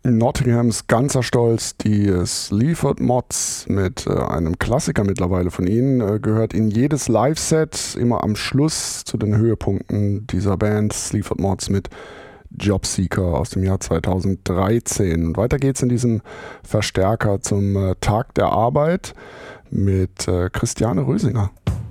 Nottinghams ganzer Stolz, die Sleaford Mods mit einem Klassiker mittlerweile von ihnen, gehört in jedes Live-Set, immer am Schluss zu den Höhepunkten dieser Band, Sleaford Mods mit Jobseeker aus dem Jahr 2013. Und weiter geht's in diesem Verstärker zum Tag der Arbeit mit Christiane Rösinger.